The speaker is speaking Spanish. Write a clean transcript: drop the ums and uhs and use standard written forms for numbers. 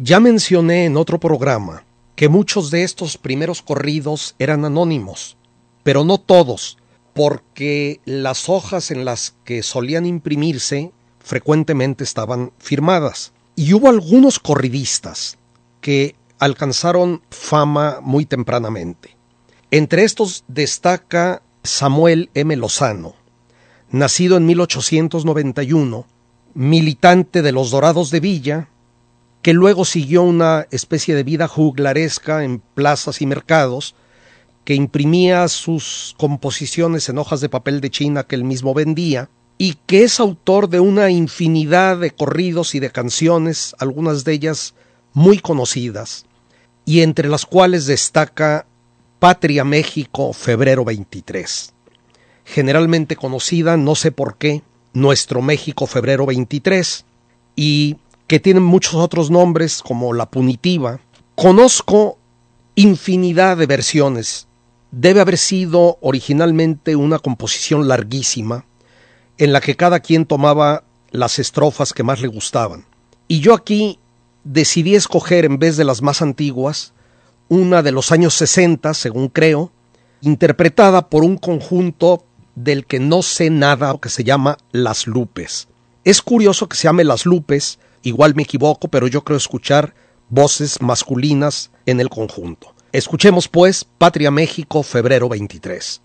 Ya mencioné en otro programa que muchos de estos primeros corridos eran anónimos, pero no todos, porque las hojas en las que solían imprimirse frecuentemente estaban firmadas. Y hubo algunos corridistas que alcanzaron fama muy tempranamente. Entre estos destaca Samuel M. Lozano, nacido en 1891, militante de los Dorados de Villa, que luego siguió una especie de vida juglaresca en plazas y mercados, que imprimía sus composiciones en hojas de papel de China que él mismo vendía, y que es autor de una infinidad de corridos y de canciones, algunas de ellas muy conocidas, y entre las cuales destaca Patria México, febrero 23. Generalmente conocida, no sé por qué, Nuestro México, febrero 23, y que tienen muchos otros nombres como La Punitiva. Conozco infinidad de versiones. Debe haber sido originalmente una composición larguísima en la que cada quien tomaba las estrofas que más le gustaban. Y yo aquí decidí escoger, en vez de las más antiguas, una de los años 60, según creo, interpretada por un conjunto del que no sé nada, que se llama Las Lupes. Es curioso que se llame Las Lupes, igual me equivoco, pero yo creo escuchar voces masculinas en el conjunto. Escuchemos pues Patria México, febrero 23.